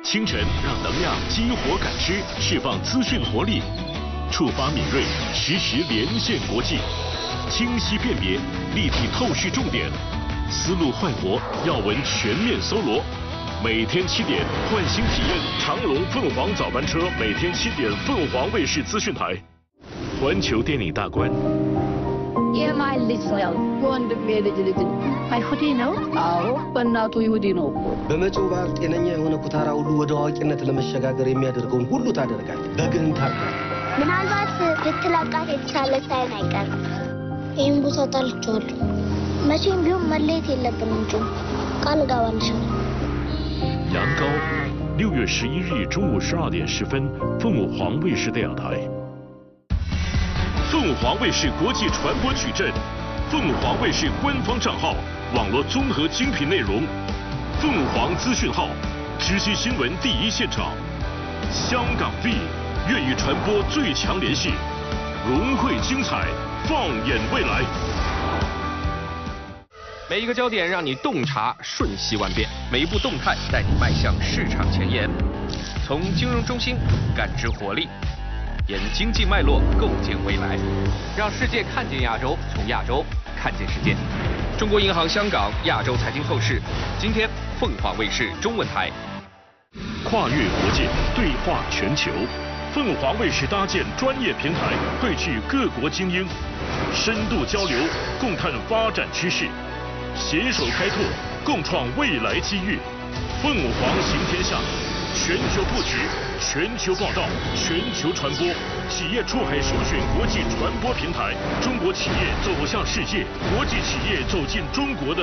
清晨让能量激活感知，释放资讯活力；触发敏锐，实时连线国际；清晰辨别，立体透视重点；思路快活，要闻全面搜罗。每天7点，换新体验长龙凤凰早班车，每天7点，凤凰卫视资讯台。环球电影大观。 Yeah, my little one made it. My hoodie ነው? አዎ በእናቱ ይሁዲ ነው። በመጪው በዓል ጤነኛ የሆነ ኩታራ ሁሉ ወደ አዋቂነት ለመሸጋገር የሚያደርገውን ሁሉ ታደርጋለህ። በግን ታርጋለህ። ምናልባት ልትላቃት የተቻለ ሳይን አይቀርም። ይህን ቦታ ጠልቼዋለሁ። መቼም ቢሆን መለየት የለብንም እንጂ ቃል እገባልሻለሁ። 羊羔，6月11日中午12点10分，凤凰卫视电影台。凤凰卫视国际传播矩阵，凤凰卫视官方账号，网络综合精品内容，凤凰资讯号，直击新闻第一现场。香港 V 粤语传播最强联系，融汇精彩，放眼未来。 每一个焦点让你洞察瞬息万变，每一步动态带你迈向市场前沿。从金融中心感知活力，沿经济脉络构建未来，让世界看见亚洲，从亚洲看见世界。中国银行香港亚洲财经透视，今天凤凰卫视中文台。 跨越国界，对话全球。凤凰卫视搭建专业平台，汇聚各国精英，深度交流，共探发展趋势，携手开拓，共创未来机遇。凤凰行天下，全球布局，全球报道，全球传播，企业出海首选国际传播平台。中国企业走向世界，国际企业走进中国的